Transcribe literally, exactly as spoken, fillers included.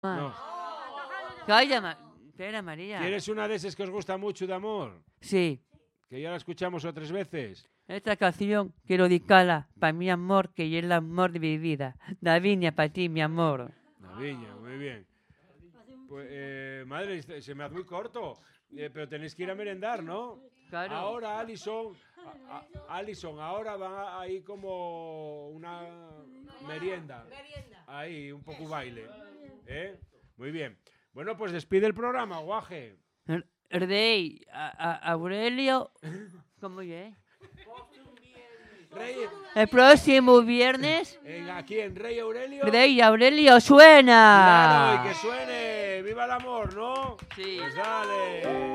No. Calla, Ma- espera, María. ¿Quieres una de esas que os gusta mucho de amor? Sí, Que ya la escuchamos otras veces. esta canción quiero dedicarla para mi amor, que es el amor de mi vida. Davinia, para ti, mi amor. La viña, muy bien. Pues, eh, madre, se se me hace muy corto. Eh, pero tenéis que ir a merendar, ¿no? Claro. Ahora, Alison, a- a- Alison, ahora va ahí como una merienda. Ahí, un poco baile. ¿Eh? Muy bien. Bueno, pues despide el programa, guaje. R- Rey, a- a- Aurelio, ¿cómo es? Rey, El próximo viernes, en, aquí en Rey Aurelio. Rey Aurelio suena. Claro, y que suene. ¡Viva el amor!, ¿no? Sí. Pues dale.